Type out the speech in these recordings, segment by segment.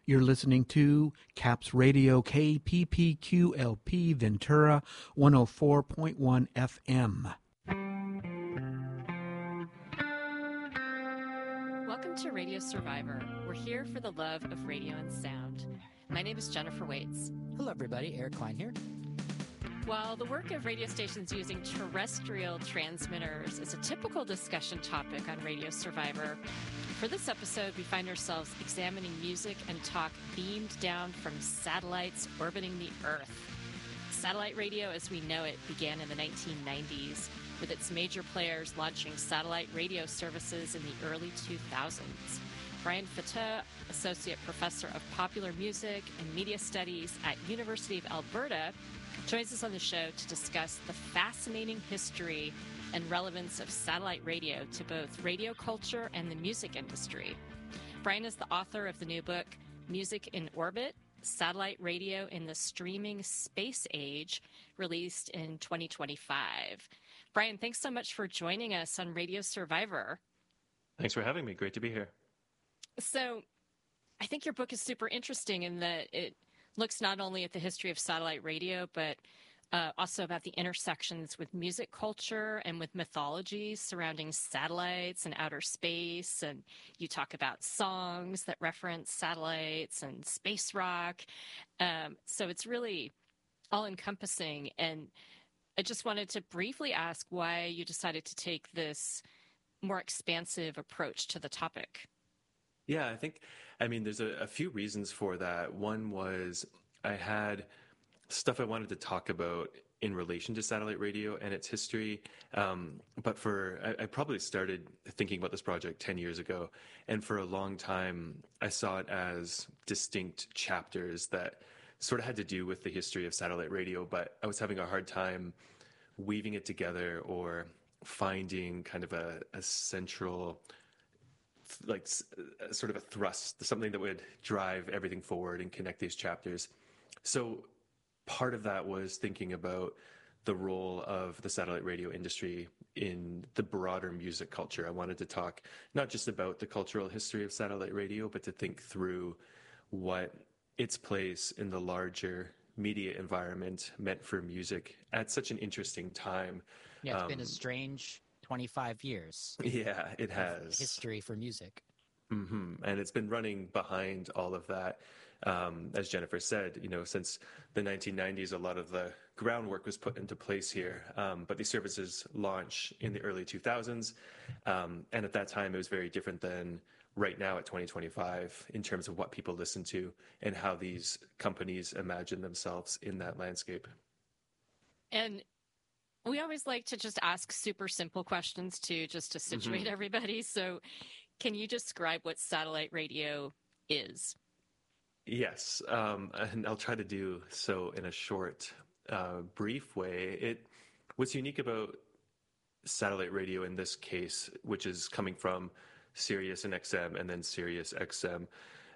You're listening to CAPS Radio KPPQLP Ventura 104.1 FM. Welcome to Radio Survivor. We're here for the love of radio and sound. My name is Jennifer Waits. Hello, everybody. Eric Klein here. While the work of radio stations using terrestrial transmitters is a typical discussion topic on Radio Survivor, for this episode, we find ourselves examining music and talk beamed down from satellites orbiting the Earth. Satellite radio as we know it began in the 1990s, with its major players launching satellite radio services in the early 2000s. Brian Fattah, Associate Professor of Popular Music and Media Studies at University of Alberta, joins us on the show to discuss the fascinating history and relevance of satellite radio to both radio culture and the music industry. Brian is the author of the new book, Music in Orbit, Satellite Radio in the Streaming Space Age, released in 2025. Brian, thanks so much for joining us on Radio Survivor. Thanks for having me. Great to be here. So I think your book is super interesting in that it looks not only at the history of satellite radio, but also about the intersections with music culture and with mythologies surrounding satellites and outer space. And you talk about songs that reference satellites and space rock. So it's really all-encompassing. And I just wanted to briefly ask why you decided to take this more expansive approach to the topic. Yeah, there's a few reasons for that. One was I had stuff I wanted to talk about in relation to satellite radio and its history. But I probably started thinking about this project 10 years ago. And for a long time, I saw it as distinct chapters that sort of had to do with the history of satellite radio. But I was having a hard time weaving it together or finding kind of a central, like sort of a thrust, something that would drive everything forward and connect these chapters. So part of that was thinking about the role of the satellite radio industry in the broader music culture. I wanted to talk not just about the cultural history of satellite radio, but to think through what its place in the larger media environment meant for music at such an interesting time. Yeah, it's been a strange 25 years. Yeah, it has. History for music. Mm-hmm. And it's been running behind all of that. As Jennifer said, since the 1990s, a lot of the groundwork was put into place here. But these services launch in the early 2000s. And at that time, it was very different than right now at 2025 in terms of what people listen to and how these companies imagine themselves in that landscape. And we always like to just ask super simple questions too, just to situate everybody. So can you describe what satellite radio is? Yes, and I'll try to do so in a short, brief way. What's unique about satellite radio in this case, which is coming from Sirius and XM and then Sirius XM,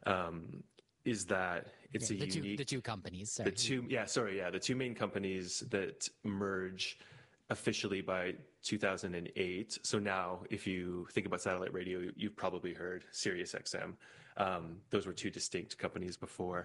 is that it's the two companies. Sorry. The two main companies that merge officially by 2008. So now, if you think about satellite radio, you've probably heard Sirius XM. Those were two distinct companies before.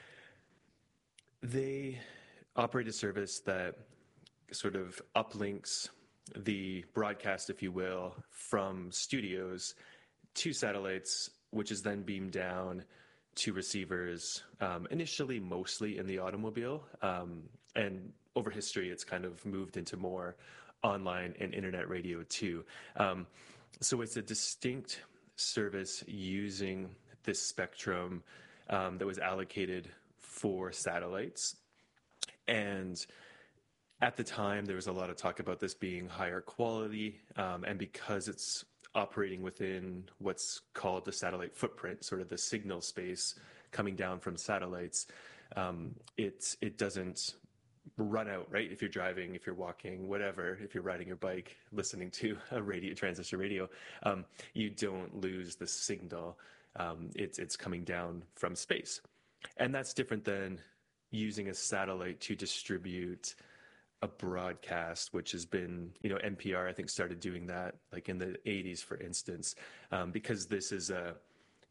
They operate a service that sort of uplinks the broadcast, if you will, from studios to satellites, which is then beamed down to receivers, initially mostly in the automobile. And over history, it's kind of moved into more online and internet radio too. So it's a distinct service using this spectrum that was allocated for satellites. And at the time, there was a lot of talk about this being higher quality. And because it's operating within what's called the satellite footprint, sort of the signal space coming down from satellites, it doesn't run out, right? If you're driving, if you're walking, whatever, if you're riding your bike, listening to a transistor radio, you don't lose the signal. It's coming down from space. And that's different than using a satellite to distribute a broadcast, which has been, NPR, I think, started doing that like in the 80s, for instance, because this is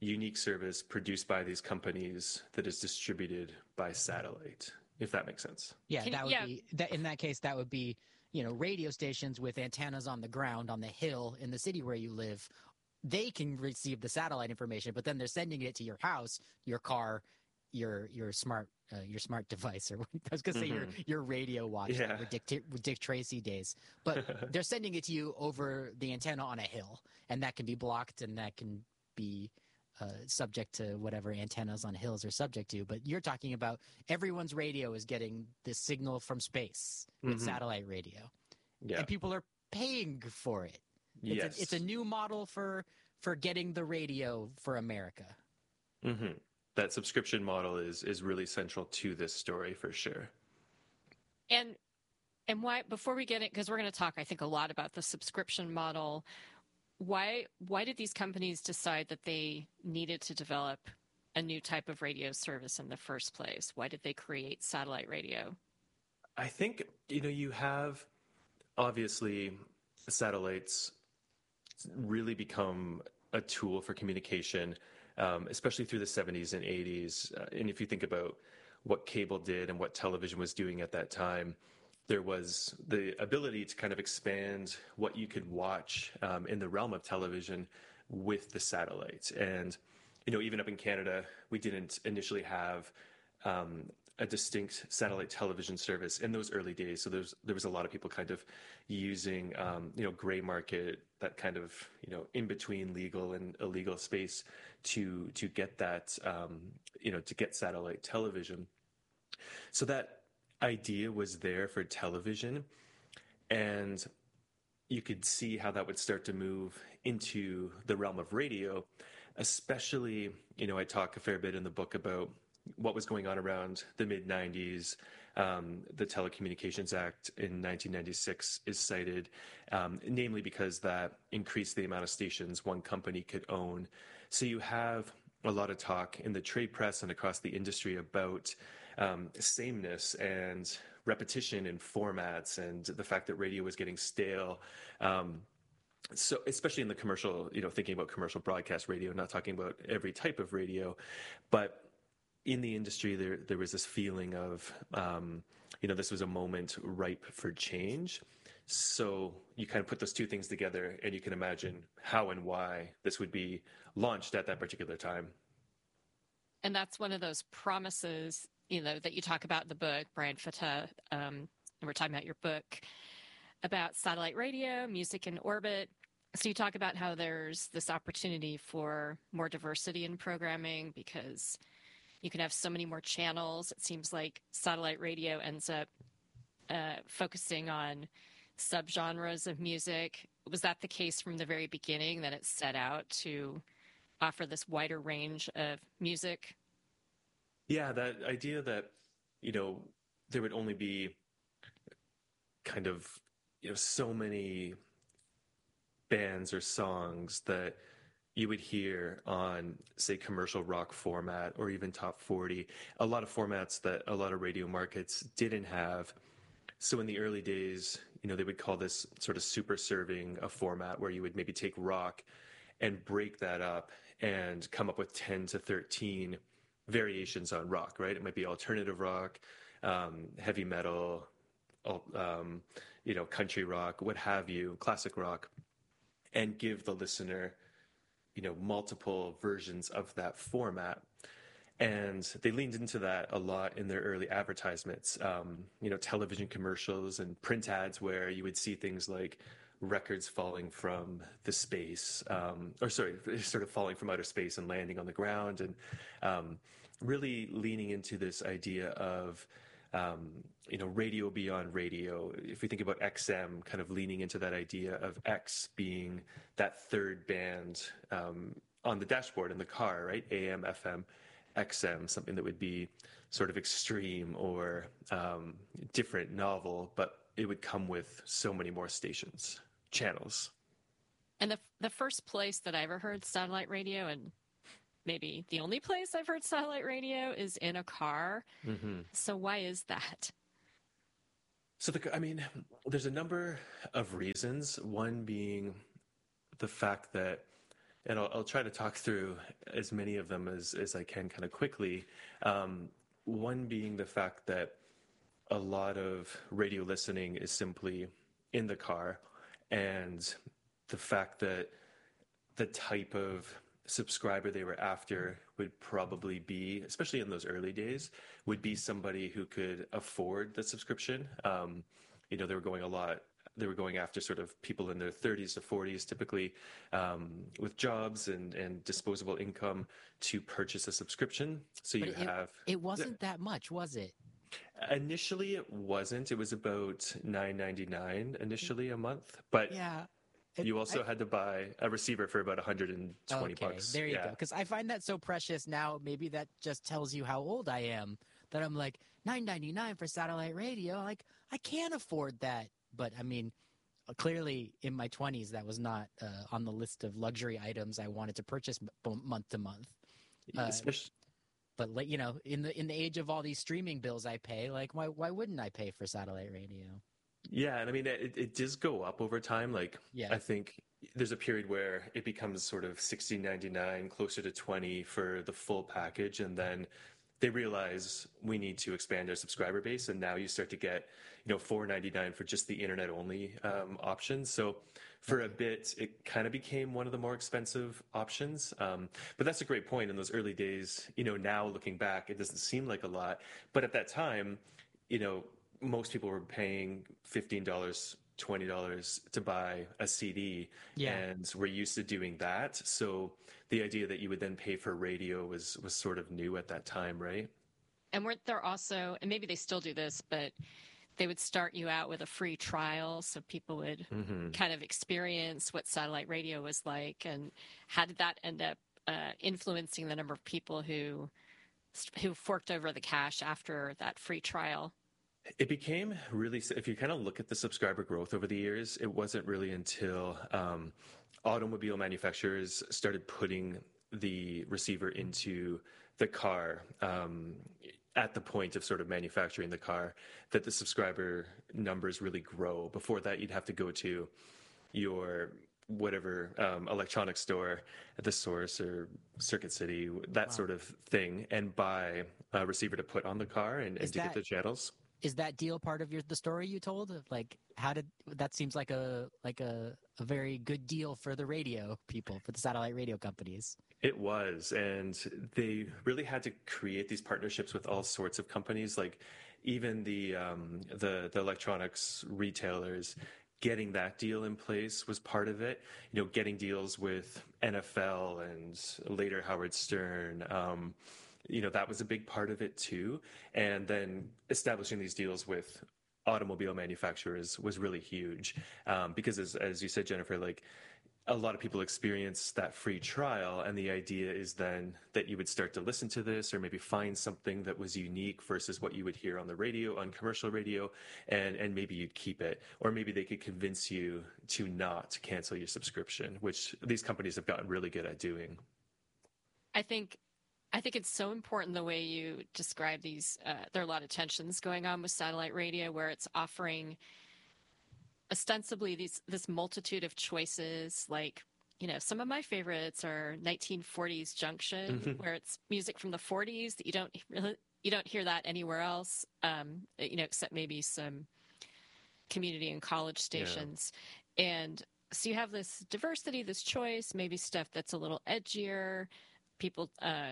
unique service produced by these companies that is distributed by satellite, if that makes sense. Yeah, that would be that. In that case, that would be, radio stations with antennas on the ground on the hill in the city where you live. They can receive the satellite information, but then they're sending it to your house, your car, your smart device, or I was gonna say your radio watch, with Dick Tracy days. But they're sending it to you over the antenna on a hill, and that can be blocked, and that can be subject to whatever antennas on hills are subject to. But you're talking about everyone's radio is getting this signal from space with satellite radio, and people are paying for it. It's a new model for getting the radio for America. Mm-hmm. That subscription model is really central to this story for sure. And why, before we get it, because we're going to talk, I think, a lot about the subscription model. Why did these companies decide that they needed to develop a new type of radio service in the first place? Why did they create satellite radio? I think, you have, obviously, satellites really become a tool for communication, especially through the 70s and 80s. And if you think about what cable did and what television was doing at that time, there was the ability to kind of expand what you could watch in the realm of television with the satellites. And, even up in Canada, we didn't initially have a distinct satellite television service in those early days. So there was a lot of people kind of using, gray market, that kind of, in between legal and illegal space to get that, to get satellite television. So that idea was there for television, and you could see how that would start to move into the realm of radio, especially, I talk a fair bit in the book about what was going on around the mid-90s. The Telecommunications Act in 1996 is cited, namely because that increased the amount of stations one company could own. So you have a lot of talk in the trade press and across the industry about sameness and repetition in formats, and the fact that radio was getting stale. So especially in the commercial, thinking about commercial broadcast radio, not talking about every type of radio, but in the industry, there was this feeling of, this was a moment ripe for change. So you kind of put those two things together, and you can imagine how and why this would be launched at that particular time. And that's one of those promises, that you talk about in the book, Brian Fata, and we're talking about your book about satellite radio, music in orbit. So you talk about how there's this opportunity for more diversity in programming because you can have so many more channels. It seems like satellite radio ends up focusing on subgenres of music. Was that the case from the very beginning, that it set out to offer this wider range of music? Yeah, that idea that, there would only be kind of, so many bands or songs that you would hear on, say, commercial rock format or even top 40, a lot of formats that a lot of radio markets didn't have. So in the early days, they would call this sort of super serving a format where you would maybe take rock and break that up and come up with 10 to 13 variations on rock, right? It might be alternative rock, heavy metal, country rock, what have you, classic rock, and give the listener, multiple versions of that format. And they leaned into that a lot in their early advertisements, television commercials and print ads where you would see things like records falling from the space, sort of falling from outer space and landing on the ground, and really leaning into this idea of, radio beyond radio. If we think about XM, kind of leaning into that idea of X being that third band on the dashboard in the car, right? AM, FM, XM, something that would be sort of extreme or different, novel, but it would come with so many more stations, channels. And the first place that I ever heard satellite radio, and maybe the only place I've heard satellite radio, is in a car. Mm-hmm. So why is that? So, there's a number of reasons. One being the fact that and I'll try to talk through as many of them as I can kind of quickly. One being the fact that a lot of radio listening is simply in the car, and the fact that the type of subscriber they were after would probably be, especially in those early days, would be somebody who could afford the subscription. They were going after sort of people in their 30s to 40s, typically with jobs and disposable income to purchase a subscription. So it wasn't that much, was it? Initially, it wasn't. It was about $9.99 initially a month, but yeah. You also had to buy a receiver for about $120. There you go. Because I find that so precious now. Maybe that just tells you how old I am. That I'm like, $9.99 for satellite radio. Like, I can't afford that. But I mean, clearly in my 20s, that was not on the list of luxury items I wanted to purchase month to month. But in the age of all these streaming bills I pay, like, why wouldn't I pay for satellite radio? Yeah, and I mean, it does go up over time. Like, yeah. I think there's a period where it becomes sort of $16.99, closer to $20 for the full package, and then they realize we need to expand our subscriber base, and now you start to get, $4.99 for just the internet-only options. So for a bit, it kind of became one of the more expensive options. But that's a great point. In those early days, now looking back, it doesn't seem like a lot, but at that time, most people were paying $15, $20 to buy a CD, and we're used to doing that. So the idea that you would then pay for radio was sort of new at that time, right? And weren't there also, and maybe they still do this, but they would start you out with a free trial so people would kind of experience what satellite radio was like. And how did that end up influencing the number of people who forked over the cash after that free trial? It became really, if you kind of look at the subscriber growth over the years, it wasn't really until automobile manufacturers started putting the receiver into the car at the point of sort of manufacturing the car that the subscriber numbers really grow. Before that, you'd have to go to your whatever electronics store at the Source or Circuit City, that sort of thing, and buy a receiver to put on the car and to get the channels. Is that deal part of the story you told? Like, that seems like a very good deal for the radio people, for the satellite radio companies. It was, and they really had to create these partnerships with all sorts of companies, like even the electronics retailers. Getting that deal in place was part of it. Getting deals with NFL and later Howard Stern. That was a big part of it too. And then establishing these deals with automobile manufacturers was really huge. Because as you said, Jennifer, like a lot of people experience that free trial, and the idea is then that you would start to listen to this or maybe find something that was unique versus what you would hear on the radio, on commercial radio, and maybe you'd keep it. Or maybe they could convince you to not cancel your subscription, which these companies have gotten really good at doing. I think it's so important the way you describe these. There are a lot of tensions going on with satellite radio where it's offering ostensibly this multitude of choices. Like, some of my favorites are 1940s Junction, where it's music from the 40s that you don't hear that anywhere else, except maybe some community and college stations. Yeah. And so you have this diversity, this choice, maybe stuff that's a little edgier. People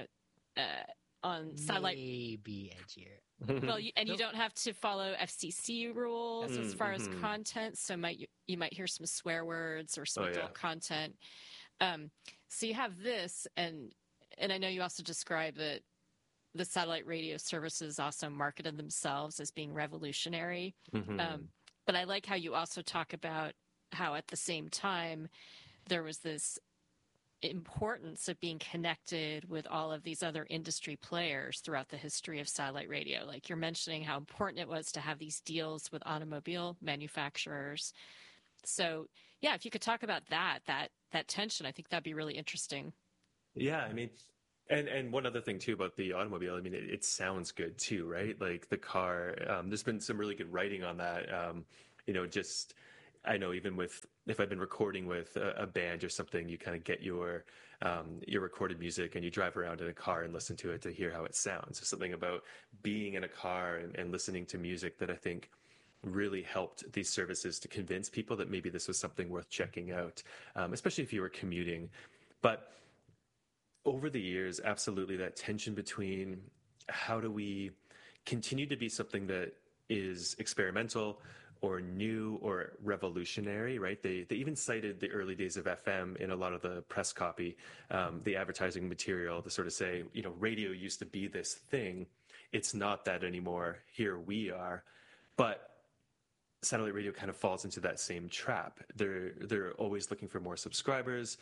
on satellite maybe edgier. Well, you don't have to follow FCC rules as far as content. So you might hear some swear words or some adult content. So you have this, and I know you also describe that the satellite radio services also marketed themselves as being revolutionary. But I like how you also talk about how at the same time there was this importance of being connected with all of these other industry players throughout the history of satellite radio. Like you're mentioning how important it was to have these deals with automobile manufacturers. So yeah, if you could talk about that tension, I think that'd be really interesting. Yeah, I mean, and one other thing too about the automobile, I mean, it sounds good too, right? Like the car, there's been some really good writing on that. I know even with if I've been recording with a band or something, you kind of get your recorded music and you drive around in a car and listen to it to hear how it sounds. There's something about being in a car and listening to music that I think really helped these services to convince people that maybe this was something worth checking out, especially if you were commuting. But over the years, absolutely, that tension between how do we continue to be something that is experimental or new or revolutionary, right? They even cited the early days of FM in a lot of the press copy, the advertising material to sort of say, radio used to be this thing. It's not that anymore. Here we are. But satellite radio kind of falls into that same trap. They're always looking for more subscribers.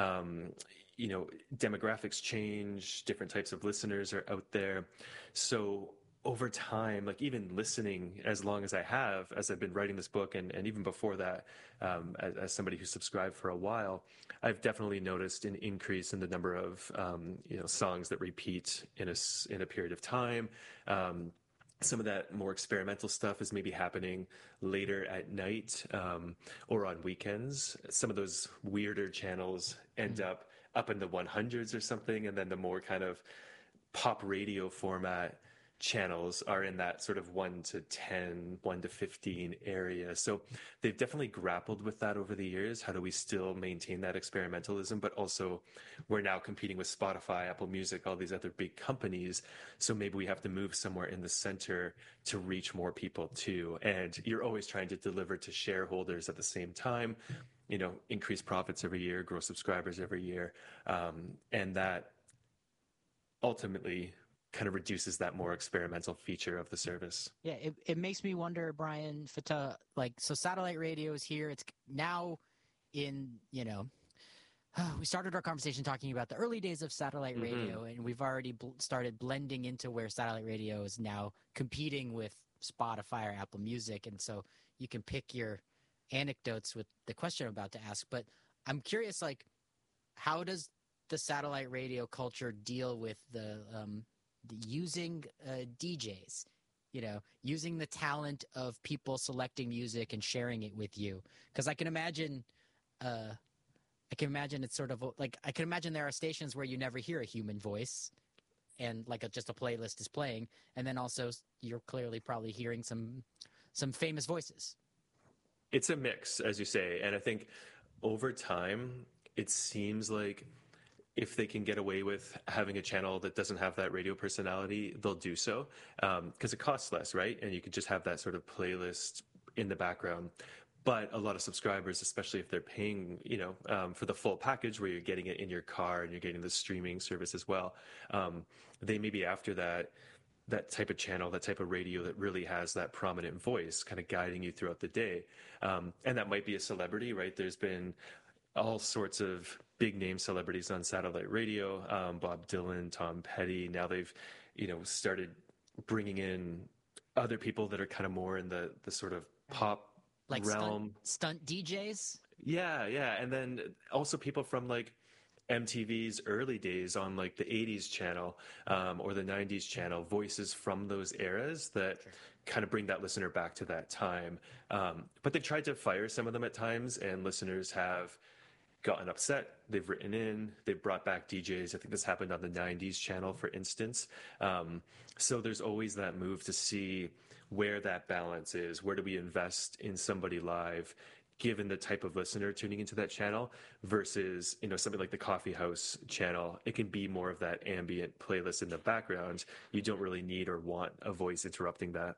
Demographics change, different types of listeners are out there. So over time, like even listening as long as I have, as I've been writing this book, and even before that, as somebody who subscribed for a while, I've definitely noticed an increase in the number of songs that repeat in a period of time. Some of that more experimental stuff is maybe happening later at night or on weekends. Some of those weirder channels end up in the 100s or something, and then the more kind of pop radio format channels are in that sort of 1 to 10, 1 to 15 area. So they've definitely grappled with that over the years. How do we still maintain that experimentalism? But also we're now competing with Spotify, Apple Music, all these other big companies. So maybe we have to move somewhere in the center to reach more people too. And you're always trying to deliver to shareholders at the same time, increase profits every year, grow subscribers every year. And that ultimately kind of reduces that more experimental feature of the service. Yeah, it makes me wonder, Brian, so satellite radio is here. It's now in, we started our conversation talking about the early days of satellite radio, and we've already started blending into where satellite radio is now competing with Spotify or Apple Music. And so you can pick your anecdotes with the question I'm about to ask. But I'm curious, how does the satellite radio culture deal with the using DJs, using the talent of people selecting music and sharing it with you? Because I can imagine it's sort of I can imagine there are stations where you never hear a human voice, and just a playlist is playing, and then also you're clearly probably hearing some famous voices. It's a mix, as you say, and I think over time it seems like if they can get away with having a channel that doesn't have that radio personality, they'll do so, because it costs less, right? And you can just have that sort of playlist in the background. But a lot of subscribers, especially if they're paying, for the full package where you're getting it in your car and you're getting the streaming service as well, they may be after that type of channel, that type of radio that really has that prominent voice kind of guiding you throughout the day. And that might be a celebrity, right? There's been all sorts of big name celebrities on satellite radio, Bob Dylan, Tom Petty. Now they've, started bringing in other people that are kind of more in the sort of pop realm. Stunt DJs? Yeah. And then also people from MTV's early days on the 80s channel or the 90s channel, voices from those eras that kind of bring that listener back to that time. But they've tried to fire some of them at times, and listeners have gotten upset. They've written in, they've brought back DJs. I think this happened on the 90s channel, for instance. So there's always that move to see where that balance is. Where do we invest in somebody live, given the type of listener tuning into that channel, versus, something like the Coffee House channel? It can be more of that ambient playlist in the background. You don't really need or want a voice interrupting that.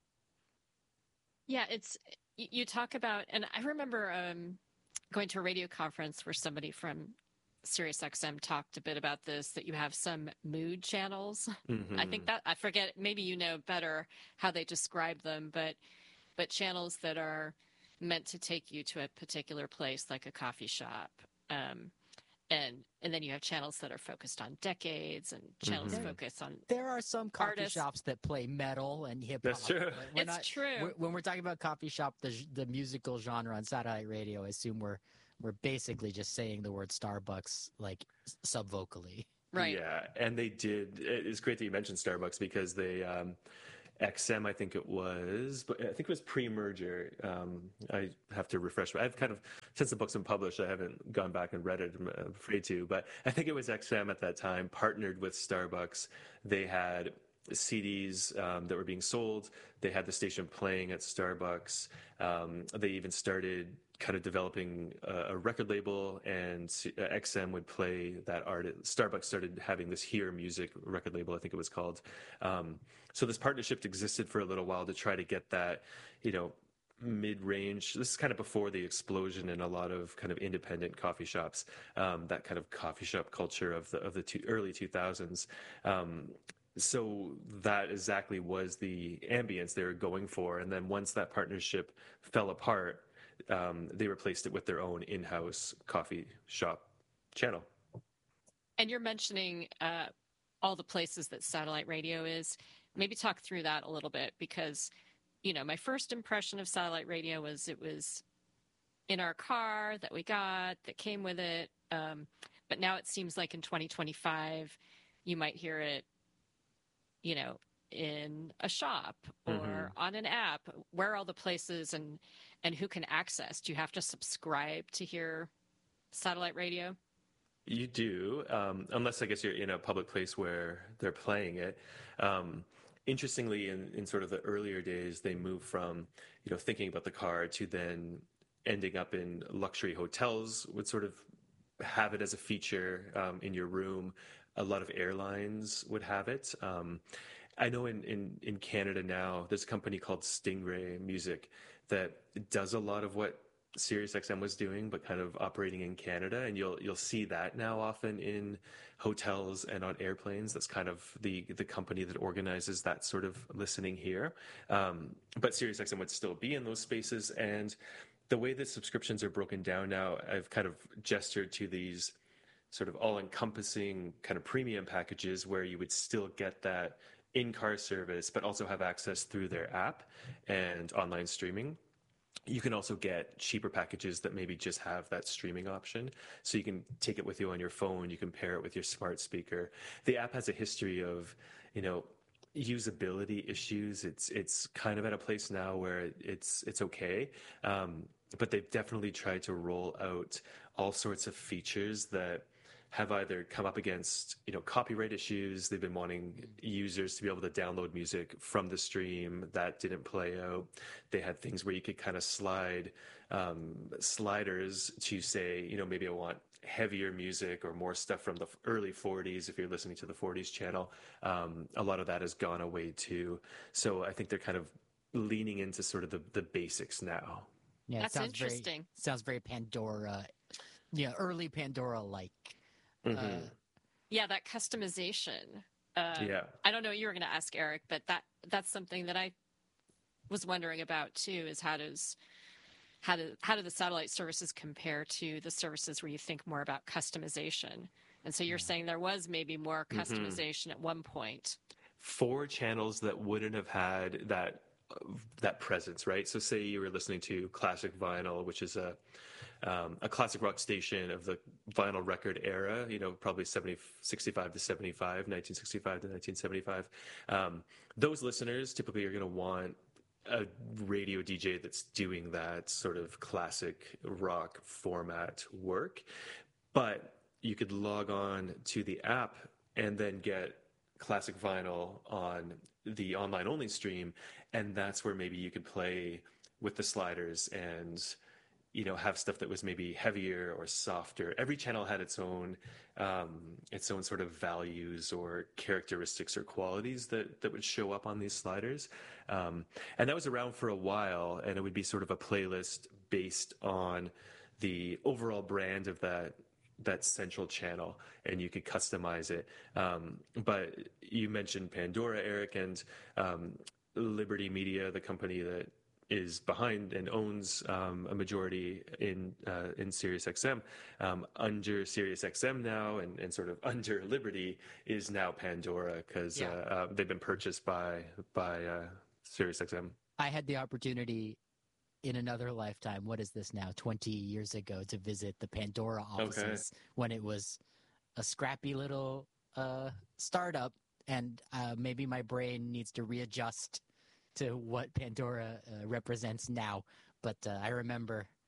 Yeah, you talk about, and I remember going to a radio conference where somebody from SiriusXM talked a bit about this, that you have some mood channels. I think I forget, maybe you know better how they describe them, but channels that are meant to take you to a particular place, like a coffee shop. And then you have channels that are focused on decades, and channels focused on There are some coffee artists. shops that play metal and hip hop. That's true. It's true. When we're talking about coffee shop, the musical genre on satellite radio, I assume we're basically just saying the word Starbucks subvocally. Right. Yeah, and they did. It's great that you mentioned Starbucks, because they XM, I think it was pre-merger. I have to refresh. I've kind of since the book's been published, I haven't gone back and read it. I'm afraid to, but I think it was XM at that time partnered with Starbucks. They had CDs that were being sold. They had the station playing at Starbucks. They even started kind of developing a record label, and XM would play that art. Starbucks started having this Hear Music record label, I think it was called. So this partnership existed for a little while to try to get that, mid-range. This is kind of before the explosion in a lot of kind of independent coffee shops, that kind of coffee shop culture of the early 2000s. So that exactly was the ambience they were going for. And then once that partnership fell apart, they replaced it with their own in-house coffee shop channel. And you're mentioning all the places that satellite radio is. Maybe talk through that a little bit, because, my first impression of satellite radio was it was in our car that we got, that came with it. But now it seems like in 2025, you might hear it, in a shop or on an app. Where are all the places and who can access? Do you have to subscribe to hear satellite radio? You do, unless I guess you're in a public place where they're playing it. Interestingly, in sort of the earlier days, they moved from, thinking about the car to then ending up in luxury hotels would sort of have it as a feature in your room. A lot of airlines would have it. I know in Canada now, there's a company called Stingray Music that does a lot of what SiriusXM was doing, but kind of operating in Canada, and you'll see that now often in hotels and on airplanes. That's kind of the company that organizes that sort of listening here. But SiriusXM would still be in those spaces, and the way that subscriptions are broken down now, I've kind of gestured to these sort of all-encompassing kind of premium packages where you would still get that in-car service, but also have access through their app and online streaming. You can also get cheaper packages that maybe just have that streaming option. So you can take it with you on your phone. You can pair it with your smart speaker. The app has a history of, usability issues. It's kind of at a place now where it's okay. But they've definitely tried to roll out all sorts of features that have either come up against, copyright issues. They've been wanting users to be able to download music from the stream. That didn't play out. They had things where you could kind of slide sliders to say, maybe I want heavier music or more stuff from the early 40s if you're listening to the 40s channel. A lot of that has gone away too. So I think they're kind of leaning into sort of the basics now. Yeah, That's interesting. Sounds very Pandora, early Pandora-like. Yeah, that customization. Yeah. I don't know what you were going to ask, Eric, but that's something that I was wondering about too, is how do the satellite services compare to the services where you think more about customization? And so you're saying there was maybe more customization at one point. For channels that wouldn't have had that presence, right? So say you were listening to Classic Vinyl, which is a classic rock station of the vinyl record era, probably 65 to 75, 1965 to 1975. Those listeners typically are going to want a radio DJ that's doing that sort of classic rock format work. But you could log on to the app and then get classic vinyl on the online only stream, and that's where maybe you could play with the sliders and have stuff that was maybe heavier or softer. Every channel had its own sort of values or characteristics or qualities that would show up on these sliders. And that was around for a while, and it would be sort of a playlist based on the overall brand of that central channel, and you could customize it. But you mentioned Pandora, Eric, and Liberty Media, the company that is behind and owns a majority in SiriusXM. Under SiriusXM now, and sort of under Liberty is now Pandora, because they've been purchased by SiriusXM. I had the opportunity in another lifetime, what is this now, 20 years ago, to visit the Pandora offices when it was a scrappy little startup, and maybe my brain needs to readjust to what Pandora represents now. But I remember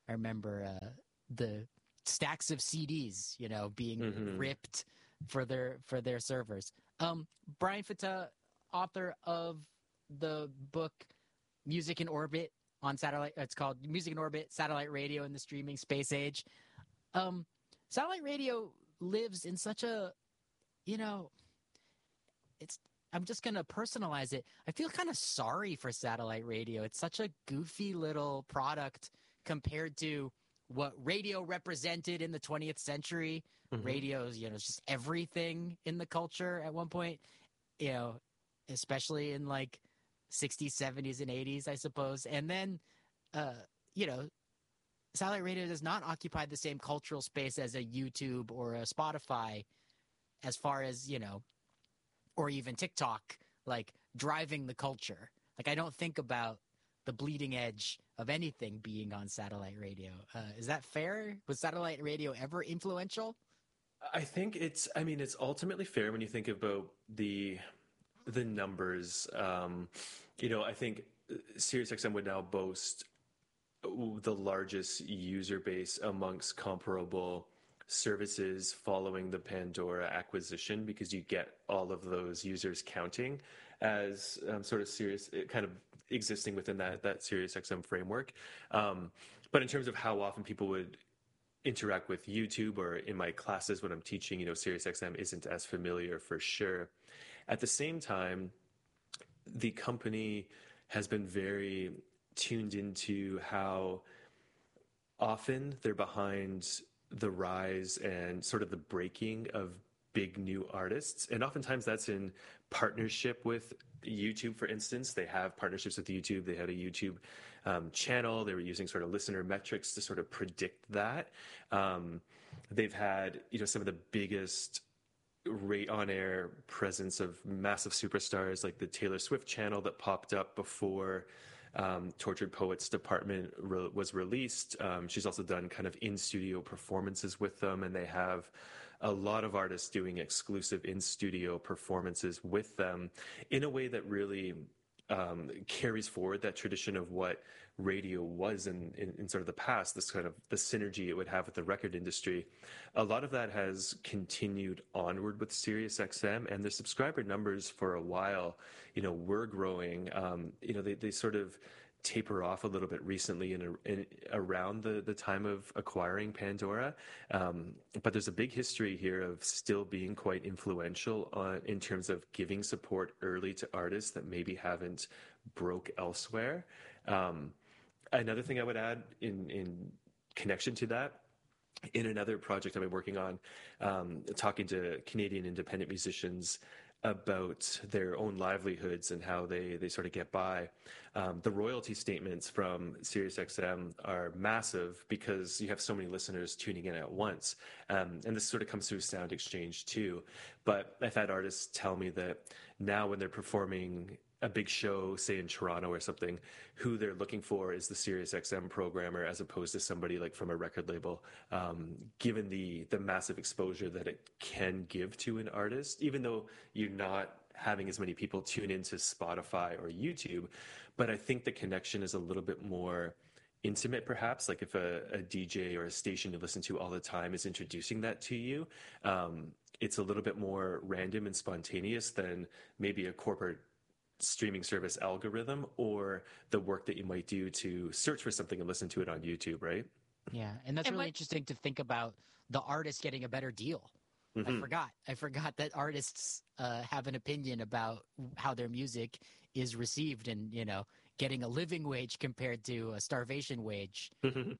I remember the stacks of CDs, being ripped for their servers. Brian Fata, author of the book Music in Orbit on Satellite. It's called Music in Orbit: Satellite Radio in the Streaming Space Age. Satellite radio lives in such a, I'm just going to personalize it. I feel kind of sorry for satellite radio. It's such a goofy little product compared to what radio represented in the 20th century. Radio's, it's just everything in the culture at one point, especially in like 60s, 70s, and 80s, I suppose. And then, satellite radio does not occupy the same cultural space as a YouTube or a Spotify as far as, or even TikTok, like driving the culture. Like, I don't think about the bleeding edge of anything being on satellite radio. Is that fair? Was satellite radio ever influential? I think it's ultimately fair when you think about the numbers. I think SiriusXM would now boast the largest user base amongst comparable services following the Pandora acquisition, because you get all of those users counting as sort of Sirius, kind of existing within that SiriusXM framework. But in terms of how often people would interact with YouTube, or in my classes when I'm teaching, SiriusXM isn't as familiar for sure. At the same time, the company has been very tuned into how often they're behind the rise and sort of the breaking of big new artists. And oftentimes that's in partnership with YouTube, for instance. They have partnerships with YouTube. They had a YouTube channel. They were using sort of listener metrics to sort of predict that. They've had, some of the biggest on-air presence of massive superstars, like the Taylor Swift channel that popped up before Tortured Poets Department was released. She's also done kind of in-studio performances with them, and they have a lot of artists doing exclusive in-studio performances with them in a way that really carries forward that tradition of what radio was in sort of the past, this kind of the synergy it would have with the record industry. A lot of that has continued onward with SiriusXM, and their subscriber numbers for a while, were growing. They sort of taper off a little bit recently in around the time of acquiring Pandora. But there's a big history here of still being quite influential in terms of giving support early to artists that maybe haven't broke elsewhere. Another thing I would add in connection to that, in another project I've been working on, talking to Canadian independent musicians about their own livelihoods and how they sort of get by. The royalty statements from SiriusXM are massive because you have so many listeners tuning in at once. And this sort of comes through Sound Exchange too. But I've had artists tell me that now when they're performing a big show, say in Toronto or something, who they're looking for is the SiriusXM programmer as opposed to somebody like from a record label, given the massive exposure that it can give to an artist, even though you're not having as many people tune into Spotify or YouTube. But I think the connection is a little bit more intimate, perhaps, like if a DJ or a station you listen to all the time is introducing that to you. It's a little bit more random and spontaneous than maybe a corporate streaming service algorithm or the work that you might do to search for something and listen to it on YouTube, right? Yeah, and that's really interesting to think about the artist getting a better deal. I forgot that artists have an opinion about how their music is received, and getting a living wage compared to a starvation wage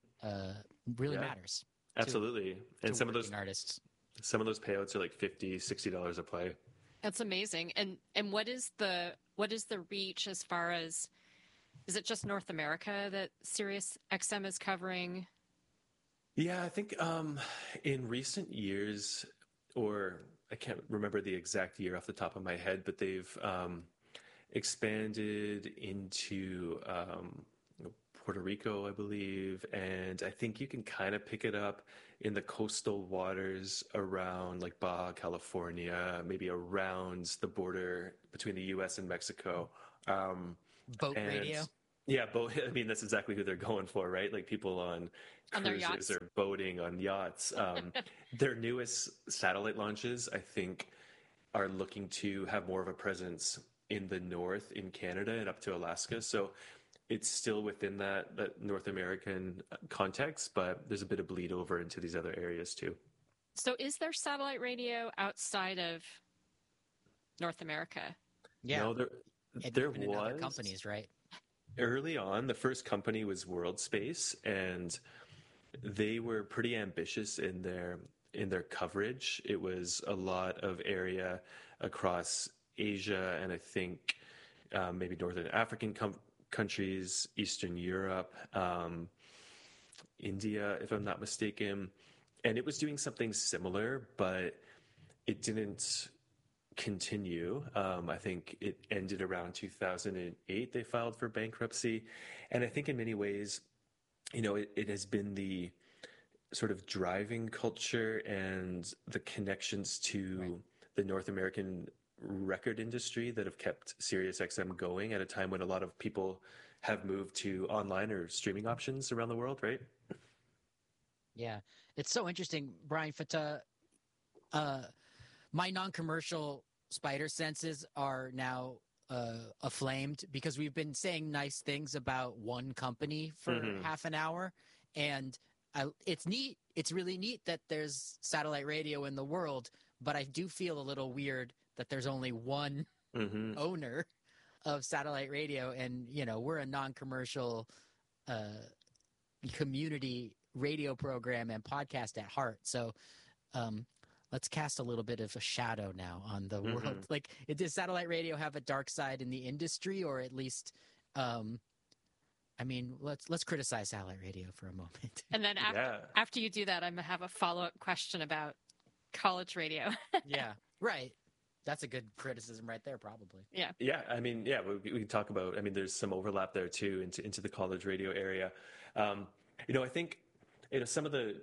really matters. Absolutely. And some of those artists, some of those payouts are like $50-$60 a play. That's amazing. And what is the reach as far as, is it just North America that SiriusXM is covering? Yeah, I think in recent years, or I can't remember the exact year off the top of my head, but they've expanded into Puerto Rico, I believe, and I think you can kind of pick it up in the coastal waters around like Baja California, maybe around the border between the U.S. and Mexico. Boat radio. Yeah, I mean, that's exactly who they're going for, right? Like people on On their cruisers yachts. or boating on yachts. Their newest satellite launches, I think, are looking to have more of a presence in the north in Canada and up to Alaska. So it's still within that North American context, but there's a bit of bleed over into these other areas too. So is there satellite radio outside of North America? Yeah, No, and there even in other was companies, right? early on. The first company was World Space, and they were pretty ambitious in their coverage. It was a lot of area across Asia, and I think maybe northern African countries, Eastern Europe, India, if I'm not mistaken. And it was doing something similar, but it didn't continue. I think it ended around 2008. They filed for bankruptcy. And I think in many ways, it has been the sort of driving culture and the connections to the North American record industry that have kept SiriusXM going at a time when a lot of people have moved to online or streaming options around the world, right? Yeah, it's so interesting, Brian Fata. My non-commercial spider senses are now aflamed because we've been saying nice things about one company for half an hour, and it's neat. It's really neat that there's satellite radio in the world, but I do feel a little weird that there's only one owner of satellite radio, and we're a non-commercial community radio program and podcast at heart. So let's cast a little bit of a shadow now on the world. Like, does satellite radio have a dark side in the industry, or at least I mean, let's criticize satellite radio for a moment. And then after you do that, I'm going to have a follow-up question about college radio. Yeah, right. That's a good criticism right there, probably. Yeah. Yeah. I mean, yeah, we can talk about, I mean, there's some overlap there too into the college radio area. I think, some of the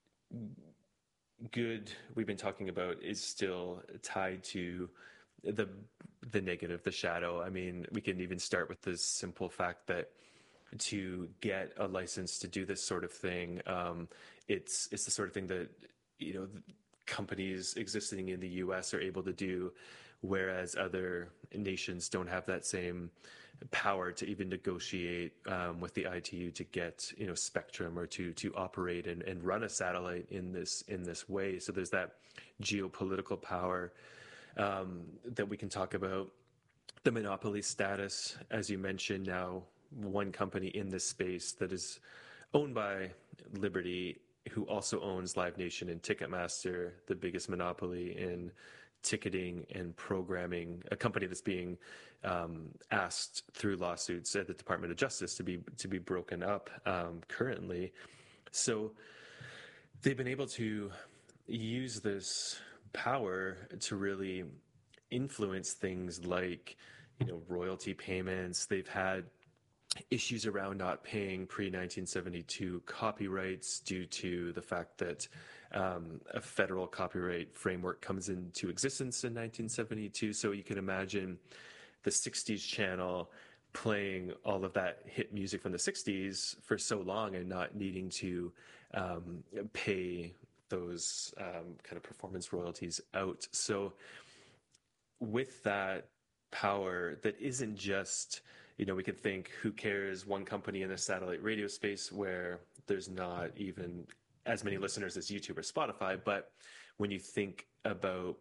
good we've been talking about is still tied to the negative, the shadow. I mean, we can even start with the simple fact that to get a license to do this sort of thing, it's the sort of thing that companies existing in the U.S. are able to do, whereas other nations don't have that same power to even negotiate with the ITU to get spectrum or to operate and run a satellite in this way. So there's that geopolitical power that we can talk about. The monopoly status, as you mentioned, now one company in this space that is owned by Liberty, who also owns Live Nation and Ticketmaster, the biggest monopoly in ticketing and programming, a company that's being asked through lawsuits at the Department of Justice to be broken up currently. So they've been able to use this power to really influence things like royalty payments. They've had issues around not paying pre-1972 copyrights due to the fact that a federal copyright framework comes into existence in 1972. So you can imagine the 60s channel playing all of that hit music from the 60s for so long and not needing to pay those kind of performance royalties out. So with that power that isn't just, we could think, who cares, one company in the satellite radio space where there's not even as many listeners as YouTube or Spotify. But when you think about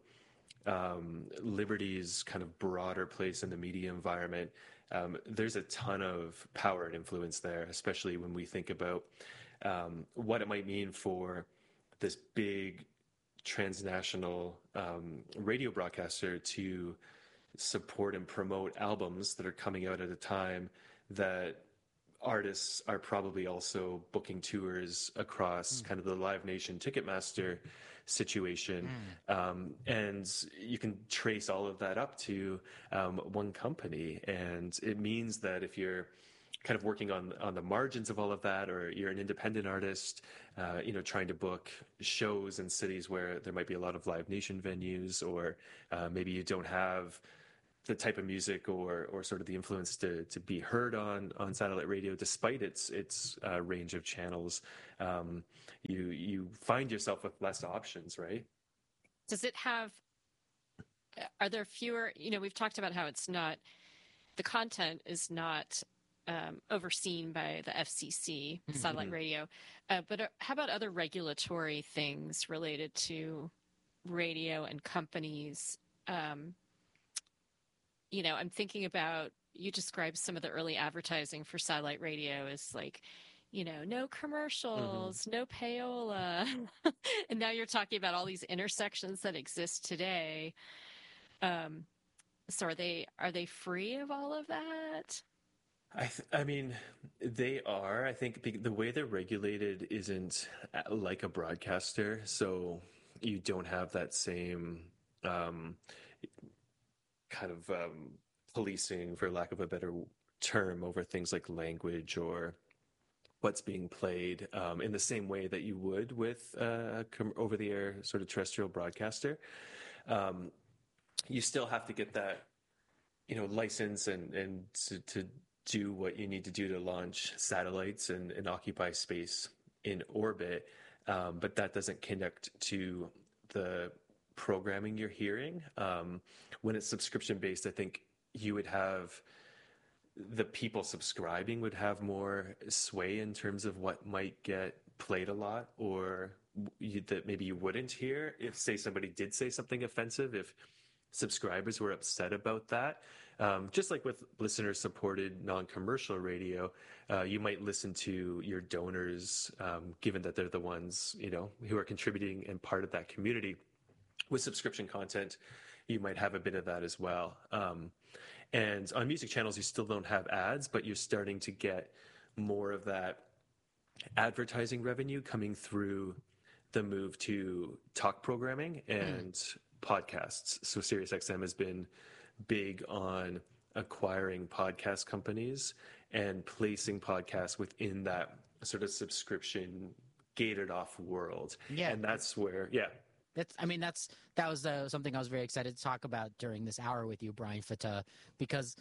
Liberty's kind of broader place in the media environment, there's a ton of power and influence there, especially when we think about what it might mean for this big transnational radio broadcaster to support and promote albums that are coming out at a time that artists are probably also booking tours across kind of the Live Nation Ticketmaster situation. And you can trace all of that up to one company. And it means that if you're kind of working on the margins of all of that, or you're an independent artist, trying to book shows in cities where there might be a lot of Live Nation venues, or maybe you don't have the type of music or sort of the influence to be heard on satellite radio, despite its range of channels. You find yourself with less options, right? Does it have? Are there fewer? We've talked about how it's not. The content is not overseen by the FCC, satellite radio. But how about other regulatory things related to radio and companies? I'm thinking about, you described some of the early advertising for satellite radio as like, no commercials, no payola. And now you're talking about all these intersections that exist today. So are they free of all of that? I mean, they are. I think the way they're regulated isn't like a broadcaster, so you don't have that same kind of policing, for lack of a better term, over things like language or what's being played in the same way that you would with over-the-air sort of terrestrial broadcaster. You still have to get that, license and to do what you need to do to launch satellites and occupy space in orbit, but that doesn't connect to the programming you're hearing. When it's subscription-based, I think you would have the people subscribing would have more sway in terms of what might get played a lot, or that maybe you wouldn't hear if, say, somebody did say something offensive, if subscribers were upset about that. Just like with listener-supported non-commercial radio, you might listen to your donors, given that they're the ones, who are contributing and part of that community. With subscription content, you might have a bit of that as well. And on music channels, you still don't have ads, but you're starting to get more of that advertising revenue coming through the move to talk programming and podcasts. So SiriusXM has been big on acquiring podcast companies and placing podcasts within that sort of subscription gated off world. Yeah. And that's where, that was something I was very excited to talk about during this hour with you, Brian Fatah, because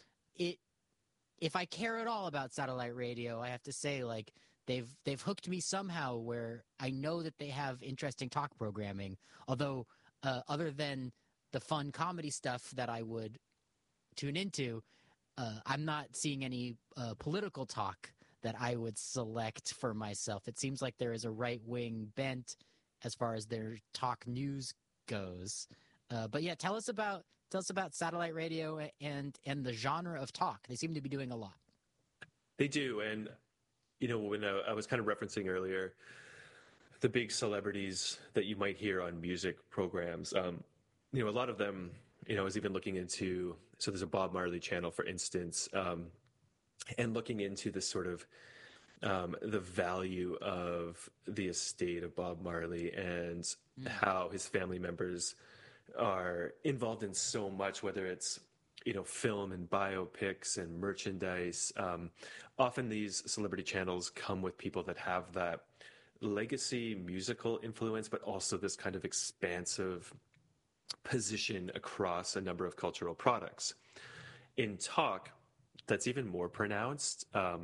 if I care at all about satellite radio, I have to say, like, they've hooked me somehow where I know that they have interesting talk programming, although other than the fun comedy stuff that I would tune into, I'm not seeing any political talk that I would select for myself. It seems like there is a right-wing bent as far as their talk news goes. But yeah, tell us about satellite radio and the genre of talk. They seem to be doing a lot. They do. And, when I was kind of referencing earlier the big celebrities that you might hear on music programs, a lot of them, I was even looking into, so there's a Bob Marley channel, for instance, and looking into this sort of the value of the estate of Bob Marley and how his family members are involved in so much, whether it's, film and biopics and merchandise. Often these celebrity channels come with people that have that legacy musical influence, but also this kind of expansive position across a number of cultural products. In talk, that's even more pronounced.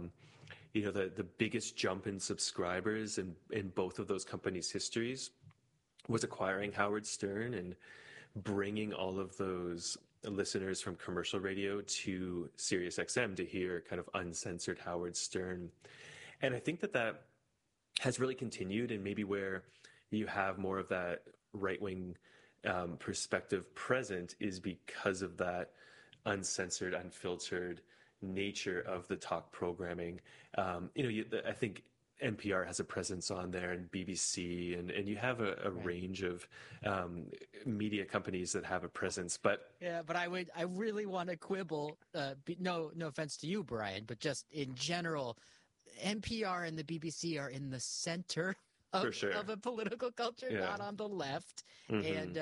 The biggest jump in subscribers in both of those companies' histories was acquiring Howard Stern and bringing all of those listeners from commercial radio to SiriusXM to hear kind of uncensored Howard Stern. And I think that has really continued, and maybe where you have more of that right-wing perspective present is because of that uncensored, unfiltered nature of the talk programming. I think NPR has a presence on there, and BBC, and you have a range of media companies that have a presence. But I really want to quibble. No offense to you, Brian, but just in general, NPR and the BBC are in the center of a political culture, not on the left. And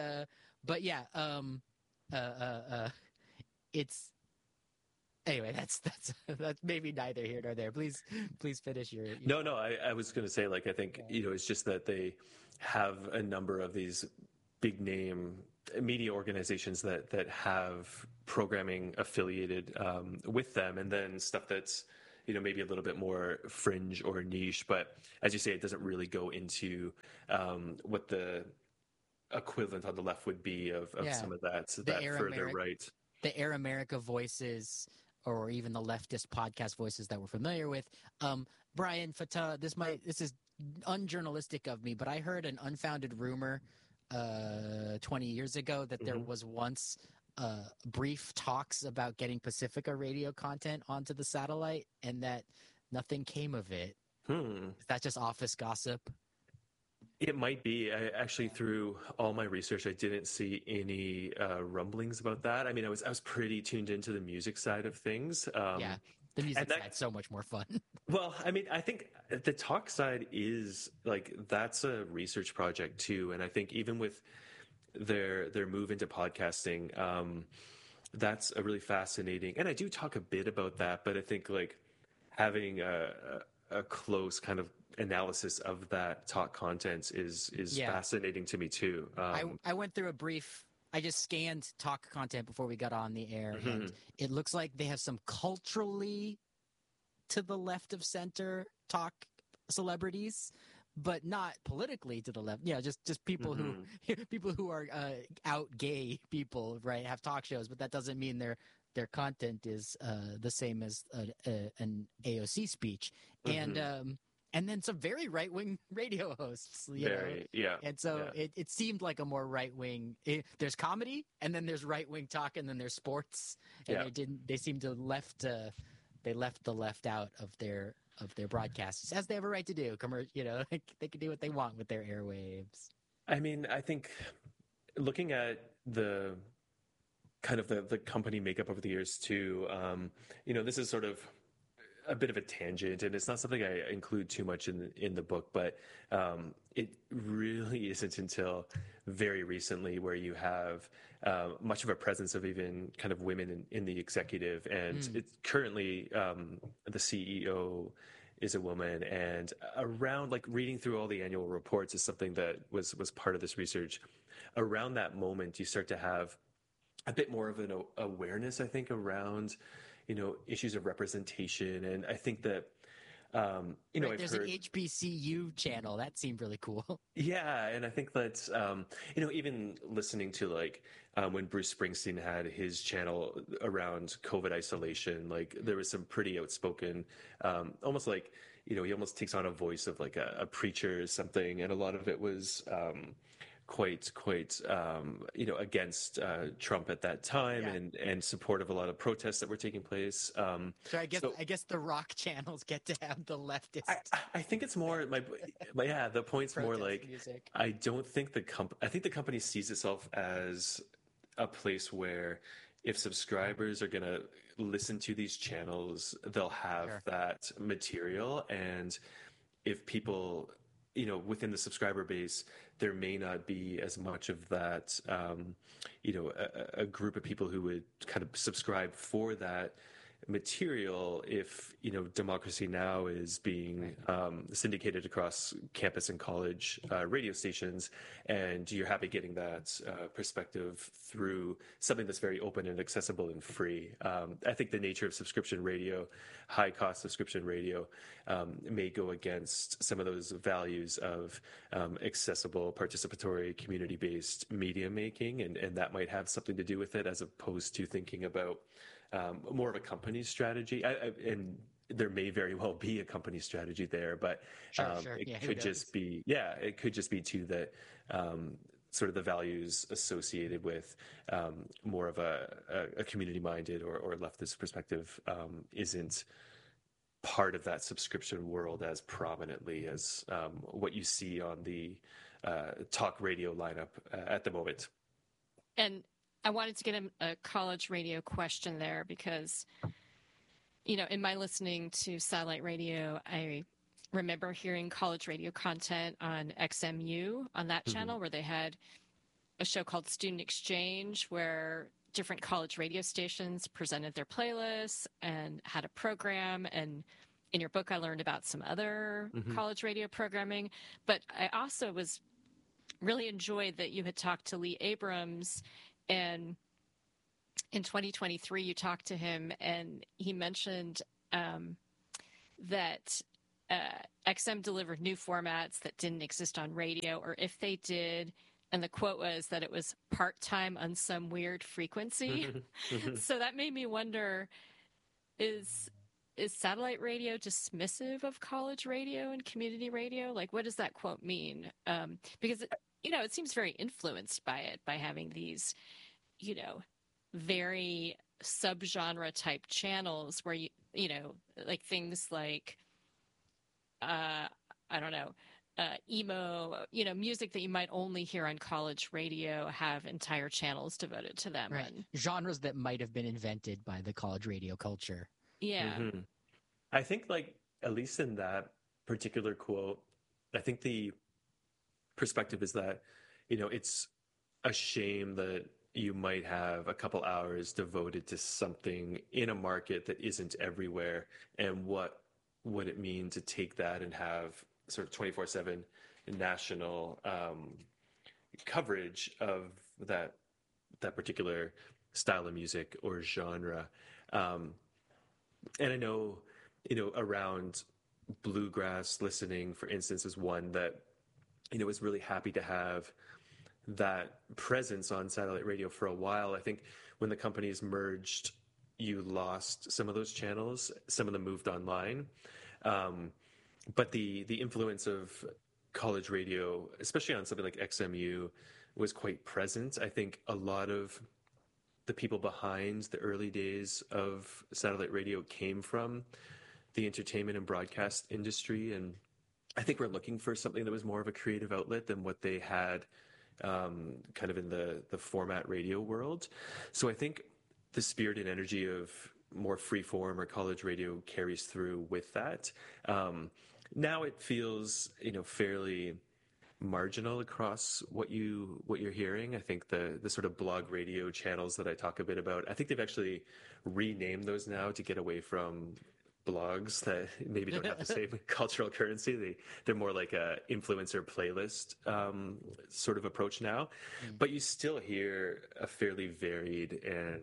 it's. Anyway, that's maybe neither here nor there. Please finish your. No. I was going to say, I think it's just that they have a number of these big name media organizations that have programming affiliated with them, and then stuff that's maybe a little bit more fringe or niche. But as you say, it doesn't really go into what the equivalent on the left would be of some of that further right. The Air America voices, or even the leftist podcast voices that we're familiar with. Brian, Fatah, this is unjournalistic of me, but I heard an unfounded rumor 20 years ago that there was once brief talks about getting Pacifica radio content onto the satellite, and that nothing came of it. Is that just office gossip? It might be. I actually, through all my research, I didn't see any rumblings about that. I mean, I was pretty tuned into the music side of things. Yeah, the music side's so much more fun. Well, I mean, I think the talk side is that's a research project too, and I think even with their move into podcasting, that's a really fascinating. And I do talk a bit about that, but I think having a close kind of analysis of that talk content is fascinating to me too. I went through I just scanned talk content before we got on the air, and it looks like they have some culturally to the left of center talk celebrities, but not politically to the left. Yeah, just people who are out gay people, right? Have talk shows, but that doesn't mean their content is the same as an AOC speech, and then some very right-wing radio hosts. Yeah. And so it seemed like a more right-wing. There's comedy, and then there's right-wing talk, and then there's sports. And they seemed to left the left out of their broadcasts, as they have a right to do. They can do what they want with their airwaves. I mean, I think looking at the kind of the company makeup over the years too, this is sort of a bit of a tangent, and it's not something I include too much in the book, but it really isn't until very recently where you have much of a presence of even kind of women in the executive, and it's currently the CEO is a woman, and around reading through all the annual reports is something that was part of this research. Around that moment, you start to have a bit more of an awareness, I think, around issues of representation. And I think that, there's an HBCU channel that seemed really cool. Yeah. And I think that, even listening to when Bruce Springsteen had his channel around COVID isolation, there was some pretty outspoken, almost he almost takes on a voice of a preacher or something. And a lot of it was, quite against Trump at that time, and support of a lot of protests that were taking place. So I guess the rock channels get to have the leftist. I think it's more the point's more music. I don't think I think the company sees itself as a place where if subscribers are going to listen to these channels, they'll have that material, and if people within the subscriber base, there may not be as much of that, a group of people who would kind of subscribe for that material if, Democracy Now! Is being syndicated across campus and college radio stations, and you're happy getting that perspective through something that's very open and accessible and free. I think the nature of subscription radio, high-cost subscription radio, may go against some of those values of accessible, participatory, community-based media making, and that might have something to do with it, as opposed to thinking about more of a company strategy. And there may very well be a company strategy there, but it could just be too that sort of the values associated with more of a community-minded or leftist perspective isn't part of that subscription world as prominently as what you see on the talk radio lineup at the moment. And I wanted to get a college radio question there because, in my listening to satellite radio, I remember hearing college radio content on XMU on that channel, where they had a show called Student Exchange, where different college radio stations presented their playlists and had a program. And in your book, I learned about some other college radio programming. But I also was really enjoyed that you had talked to Lee Abrams, and in 2023 you talked to him, and he mentioned that XM delivered new formats that didn't exist on radio, or if they did, and the quote was that it was part-time on some weird frequency. So that made me wonder, is satellite radio dismissive of college radio and community radio? Like, what does that quote mean? Because, it seems very influenced by it, by having these, very subgenre type channels where like things like, I don't know, emo, music that you might only hear on college radio have entire channels devoted to them. Right. And, genres that might have been invented by the college radio culture. yeah. Mm-hmm. I think, like, at least in that particular quote, I think the perspective is that, it's a shame that you might have a couple hours devoted to something in a market that isn't everywhere, and what would it mean to take that and have sort of 24/7 national coverage of that particular style of music or genre. And I know, around bluegrass listening, for instance, is one that, was really happy to have that presence on satellite radio for a while. I think when the companies merged, you lost some of those channels. Some of them moved online. But the influence of college radio, especially on something like XMU, was quite present. I think a lot of the people behind the early days of satellite radio came from the entertainment and broadcast industry. And I think we're looking for something that was more of a creative outlet than what they had kind of in the format radio world. So I think the spirit and energy of more freeform or college radio carries through with that. Now it feels, fairly marginal across what you're hearing. I think the sort of blog radio channels that I talk a bit about, I think they've actually renamed those now to get away from blogs that maybe don't have the same cultural currency. They're more like a influencer playlist sort of approach now. But you still hear a fairly varied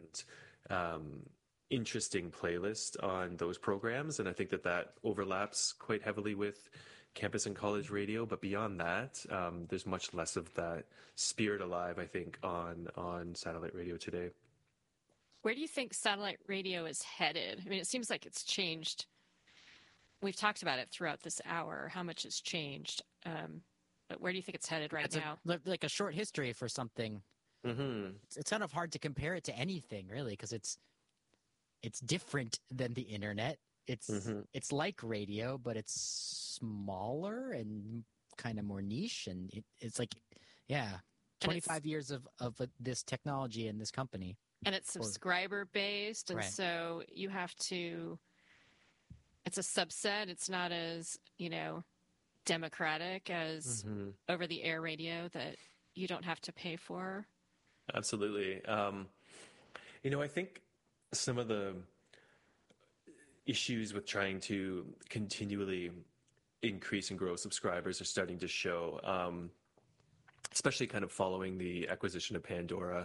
and interesting playlist on those programs, and I think that overlaps quite heavily with campus and college radio. But beyond that, there's much less of that spirit alive, I think, on satellite radio today. Where do you think satellite radio is headed? I mean, it seems like it's changed. We've talked about it throughout this hour, how much it's changed. But where do you think it's headed right now? Like a short history for something. Mm-hmm. It's kind of hard to compare it to anything, really, because it's different than the internet. It's like radio, but it's smaller and kind of more niche, and it's like, 25 years of this technology and this company. And it's subscriber based, and Right. so you have to. It's a subset. It's not as democratic as over the air radio that you don't have to pay for. Absolutely. I think some of the issues with trying to continually increase and grow subscribers are starting to show, especially kind of following the acquisition of Pandora.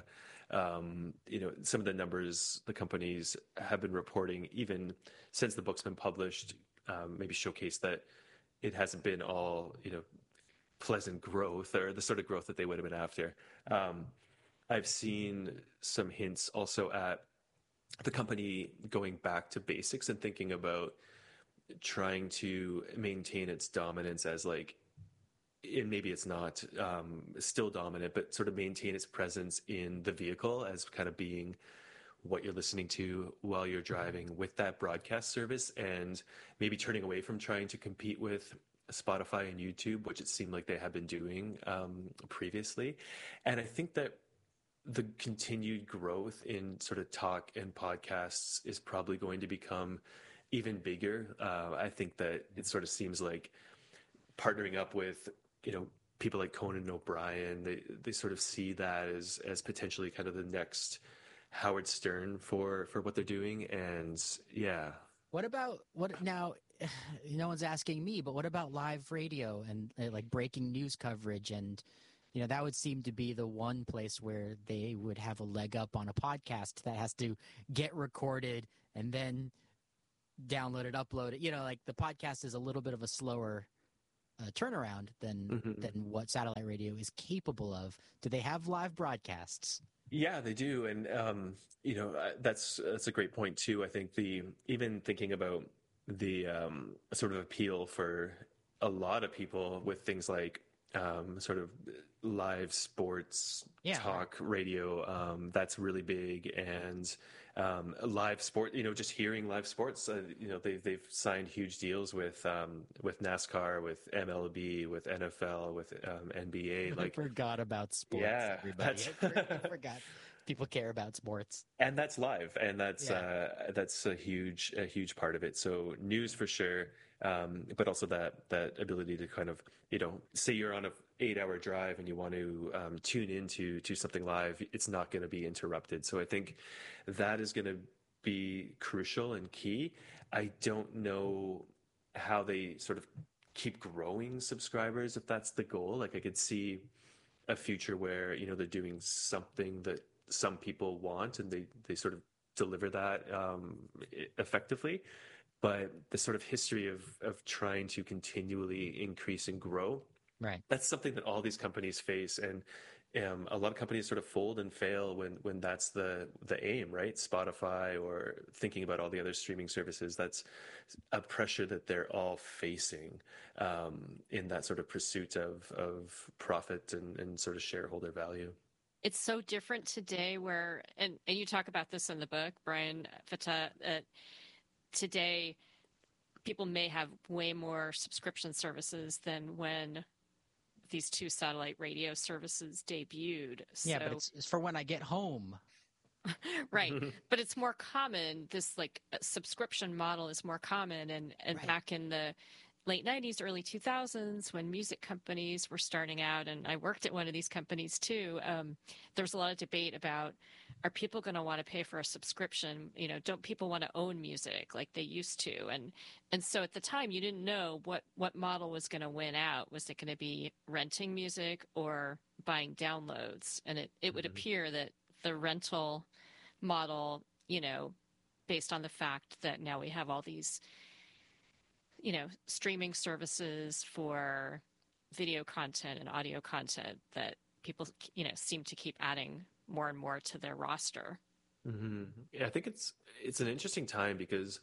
Some of the numbers the companies have been reporting, even since the book's been published, maybe showcase that it hasn't been all, pleasant growth or the sort of growth that they would have been after. I've seen some hints also at the company going back to basics and thinking about trying to maintain its dominance as and maybe it's not still dominant, but sort of maintain its presence in the vehicle as kind of being what you're listening to while you're driving with that broadcast service, and maybe turning away from trying to compete with Spotify and YouTube, which it seemed like they had been doing previously. And I think that the continued growth in sort of talk and podcasts is probably going to become even bigger. I think that it sort of seems like partnering up with, people like Conan O'Brien, they sort of see that as potentially kind of the next Howard Stern for what they're doing. And yeah. What now? No one's asking me, but what about live radio and like breaking news coverage and that would seem to be the one place where they would have a leg up on a podcast that has to get recorded and then download it, upload it. Like the podcast is a little bit of a slower turnaround than what satellite radio is capable of. Do they have live broadcasts? Yeah, they do, and that's a great point too. I think even thinking about the sort of appeal for a lot of people with things like sort of live sports talk radio, that's really big, and live sport, just hearing live sports, they've signed huge deals with NASCAR, with MLB, with NFL, with NBA. I forgot about sports. Yeah, everybody. I forgot people care about sports, and that's live, and that's a huge part of it. So news for sure, but also that ability to kind of say you're on a 8-hour drive and you want to tune into something live, it's not going to be interrupted. So I think that is going to be crucial and key. I don't know how they sort of keep growing subscribers if that's the goal. Like I could see a future where they're doing something that some people want and they sort of deliver that effectively. But the sort of history of trying to continually increase and grow, right? That's something that all these companies face, and a lot of companies sort of fold and fail when that's the aim, right? Spotify, or thinking about all the other streaming services, that's a pressure that they're all facing in that sort of pursuit of profit and sort of shareholder value. It's so different today and you talk about this in the book, Brian Fatah, today people may have way more subscription services than when these two satellite radio services debuted. Yeah, but it's for when I get home. Right. But it's more common. This subscription model is more common. And Right. Back in the late 90s, early 2000s, when music companies were starting out, and I worked at one of these companies too, there was a lot of debate about, are people going to want to pay for a subscription? Don't people want to own music like they used to? And so at the time, you didn't know what model was going to win out. Was it going to be renting music or buying downloads? And it would appear that the rental model, based on the fact that now we have all these streaming services for video content and audio content, that people, seem to keep adding more and more to their roster. Mm-hmm. Yeah, I think it's an interesting time because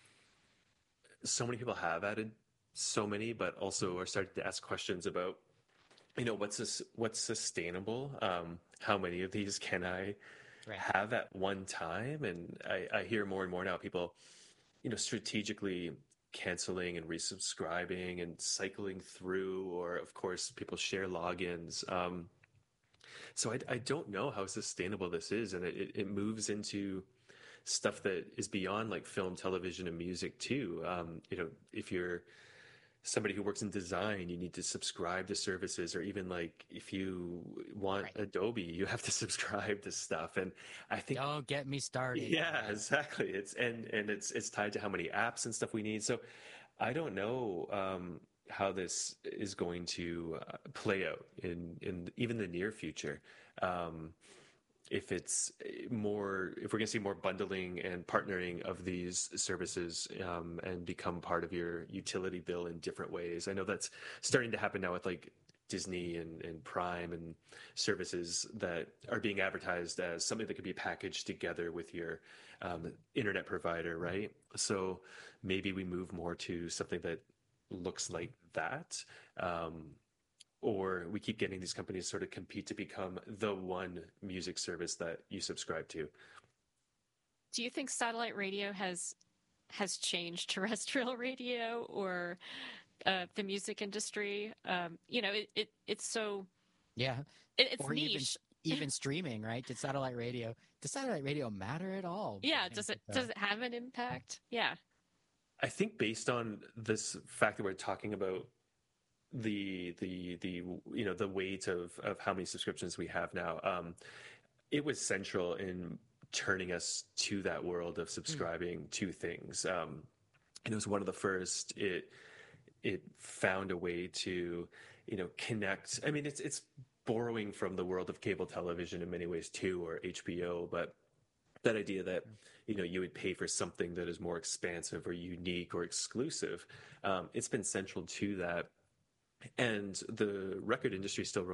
so many people have added so many, but also are starting to ask questions about, what's sustainable? How many of these can I have at one time? And I hear more and more now people, strategically canceling and resubscribing and cycling through, or of course people share logins. So I don't know how sustainable this is, and it moves into stuff that is beyond like film, television, and music too. If you're somebody who works in design, you need to subscribe to services, or even like if you want Adobe, you have to subscribe to stuff. And I think, don't get me started. Yeah, exactly. It's tied to how many apps and stuff we need. So I don't know how this is going to play out in even the near future. If we're going to see more bundling and partnering of these services and become part of your utility bill in different ways. I know that's starting to happen now with like Disney and Prime and services that are being advertised as something that could be packaged together with your internet provider, right? So maybe we move more to something that looks like that. Or we keep getting these companies sort of compete to become the one music service that you subscribe to. Do you think satellite radio has changed terrestrial radio or the music industry? It's so it's or niche. Even streaming, right? Does satellite radio matter at all? Yeah. Does it have an impact? Yeah. I think based on this fact that we're talking about the weight of how many subscriptions we have now, it was central in turning us to that world of subscribing to things. And it was one of the first. It found a way to connect. I mean, it's borrowing from the world of cable television in many ways too, or HBO, but that idea that, you would pay for something that is more expansive or unique or exclusive, it's been central to that. And the record industry still